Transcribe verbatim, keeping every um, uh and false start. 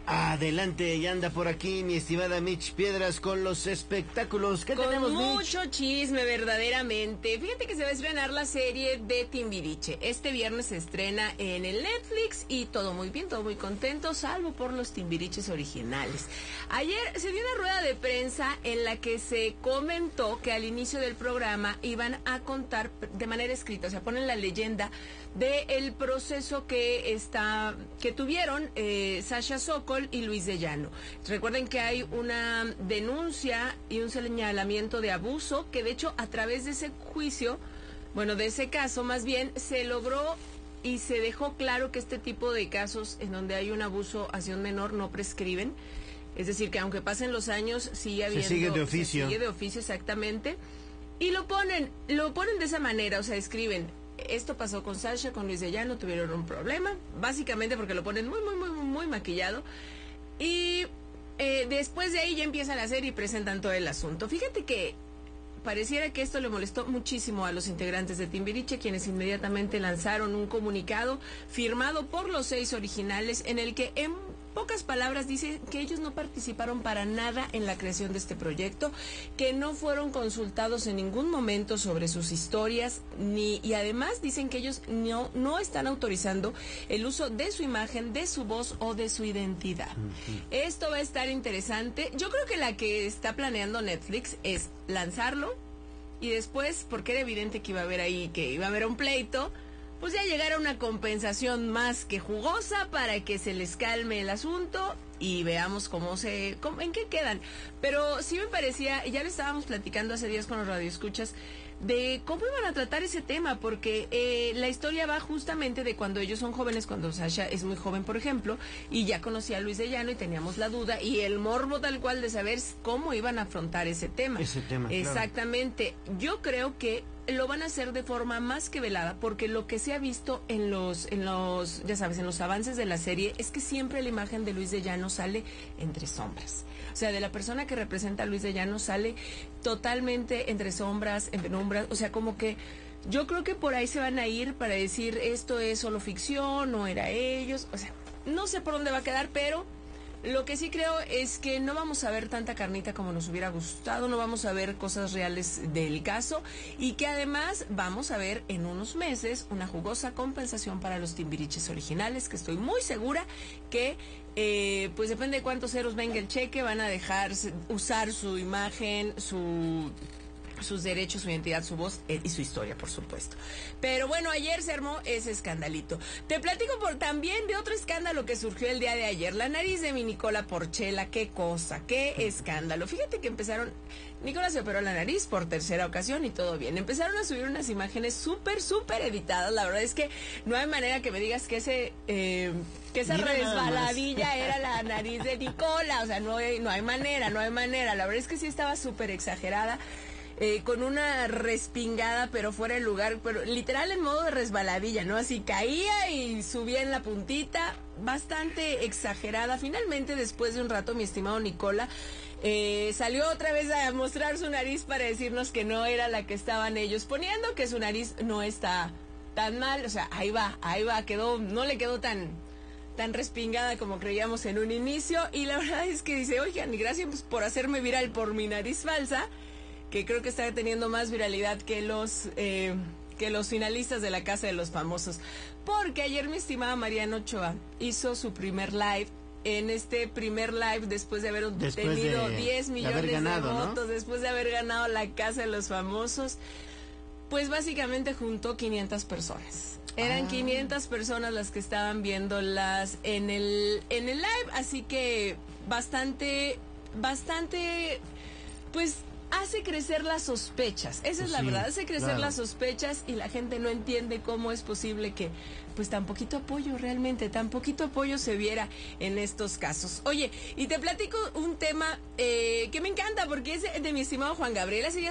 Adelante, y anda por aquí mi estimada Mitch Piedras con los espectáculos. ¿Qué con tenemos, Mitch? Mucho chisme, verdaderamente. Fíjate que se va a estrenar la serie de Timbiriche. Este viernes se estrena en el Netflix y todo muy bien, todo muy contento, salvo por los Timbiriches originales. Ayer se dio una rueda de prensa en la que se comentó que al inicio del programa iban a contar de manera escrita, o sea, ponen la leyenda del proceso que está que tuvieron eh, Sasha Sokol y Luis de Llano. Recuerden que hay una denuncia y un señalamiento de abuso que de hecho a través de ese juicio, bueno, de ese caso más bien, se logró y se dejó claro que este tipo de casos en donde hay un abuso hacia un menor no prescriben. Es decir, que aunque pasen los años, sigue habiendo... Se sigue de oficio. Se sigue de oficio, exactamente. Y lo ponen, lo ponen de esa manera, o sea, escriben... Esto pasó con Sasha, con Luis de Llano, tuvieron un problema, básicamente porque lo ponen muy, muy, muy, muy maquillado. Y eh, después de ahí ya empiezan a hacer y presentan todo el asunto. Fíjate que pareciera que esto le molestó muchísimo a los integrantes de Timbiriche, quienes inmediatamente lanzaron un comunicado firmado por los seis originales en el que en pocas palabras dice que ellos no participaron para nada en la creación de este proyecto, que no fueron consultados en ningún momento sobre sus historias, ni y además dicen que ellos no, no están autorizando el uso de su imagen, de su voz o de su identidad. Uh-huh. Esto va a estar interesante. Yo creo que la que está planeando Netflix es lanzarlo y después, porque era evidente que iba a haber ahí, que iba a haber un pleito, pues ya llegar a una compensación más que jugosa para que se les calme el asunto y veamos cómo se, cómo, en qué quedan. Pero sí me parecía, ya lo estábamos platicando hace días con los radioescuchas, de cómo iban a tratar ese tema, porque eh, la historia va justamente de cuando ellos son jóvenes, cuando Sasha es muy joven, por ejemplo, y ya conocía a Luis de Llano y teníamos la duda y el morbo tal cual de saber cómo iban a afrontar ese tema. Ese tema, exactamente. Claro. Yo creo que lo van a hacer de forma más que velada, porque lo que se ha visto en los, en los, ya sabes, en los avances de la serie, es que siempre la imagen de Luis de Llano sale entre sombras. O sea, de la persona que representa a Luis de Llano sale totalmente entre sombras, en penumbras, o sea, como que yo creo que por ahí se van a ir para decir esto es solo ficción, no era ellos, o sea, no sé por dónde va a quedar, pero lo que sí creo es que no vamos a ver tanta carnita como nos hubiera gustado, no vamos a ver cosas reales del caso y que además vamos a ver en unos meses una jugosa compensación para los Timbiriches originales, que estoy muy segura que eh, pues depende de cuántos ceros venga el cheque, van a dejar usar su imagen, su... sus derechos, su identidad, su voz eh, y su historia, por supuesto. Pero bueno, ayer se armó ese escandalito. Te platico por también de otro escándalo que surgió el día de ayer. La nariz de mi Nicola Porchela, qué cosa, qué escándalo. Fíjate que empezaron, Nicola se operó la nariz por tercera ocasión y todo bien. Empezaron a subir unas imágenes súper, súper editadas. La verdad es que no hay manera que me digas que ese... Eh, que esa Mira resbaladilla era la nariz de Nicola. O sea, no hay, no hay manera, no hay manera. La verdad es que sí estaba súper exagerada. Eh, con una respingada pero fuera de lugar, pero literal en modo de resbaladilla, ¿no? Así caía y subía en la puntita, bastante exagerada. Finalmente, después de un rato, mi estimado Nicola eh, salió otra vez a mostrar su nariz para decirnos que no era la que estaban ellos poniendo, que su nariz no está tan mal, o sea, ahí va, ahí va, quedó, no le quedó tan... tan respingada como creíamos en un inicio, y la verdad es que dice, oigan, gracias pues, por hacerme viral por mi nariz falsa, que creo que está teniendo más viralidad que los eh, que los finalistas de la Casa de los Famosos, porque ayer mi estimada Mariana Ochoa hizo su primer live. En este primer live, después de haber después tenido de, diez millones de, ganado, de votos, ¿no? Después de haber ganado la Casa de los Famosos, pues básicamente juntó quinientas personas. Eran ah. quinientas personas las que estaban viéndolas en el en el live, así que bastante bastante pues hace crecer las sospechas, esa es sí, la verdad, hace crecer claro. las sospechas y la gente no entiende cómo es posible que pues tan poquito apoyo realmente, tan poquito apoyo se viera en estos casos. Oye, y te platico un tema eh, que me encanta porque es de mi estimado Juan Gabriel. Hace días